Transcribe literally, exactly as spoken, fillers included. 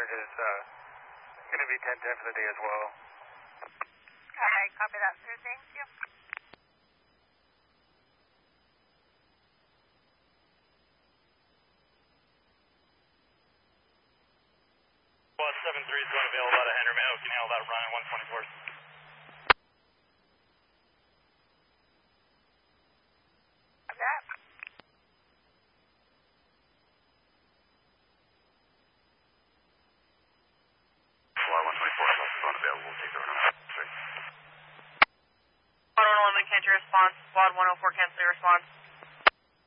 Cantor is uh, going to be ten ten for the day as well. Alright, copy that, sir. Thank you. Squad seven three is going available out of Henderman. We can handle that Ryan one twenty-four. That. Squad one twenty-four, not available. We'll take the run. Squad one oh one, Cantor response. Squad one oh four, cancel your response.